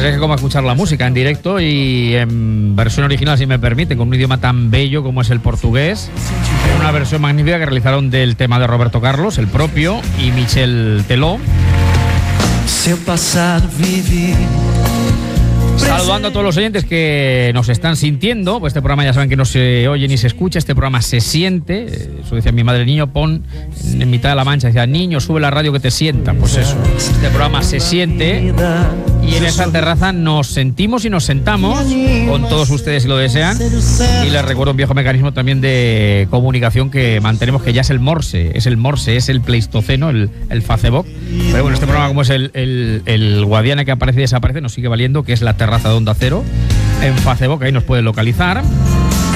Pues es como escuchar la música en directo y en versión original, si me permite, con un idioma tan bello como es el portugués. Una versión magnífica que realizaron del tema de Roberto Carlos, el propio, y Michel Teló. Saludando a todos los oyentes que nos están sintiendo, pues este programa ya saben que no se oye ni se escucha, este programa se siente. Eso decía mi madre, niño, pon en mitad de la mancha, decía, niño, sube la radio que te sienta. Pues eso, este programa se siente y en esa terraza nos sentimos y nos sentamos con todos ustedes si lo desean. Y les recuerdo un viejo mecanismo también de comunicación que mantenemos, que ya es el Morse, es el Pleistoceno, el Facebook. Pero bueno, este programa, como es el Guadiana que aparece y desaparece, nos sigue valiendo, que es la terraza de Onda Cero en Facebook, ahí nos pueden localizar.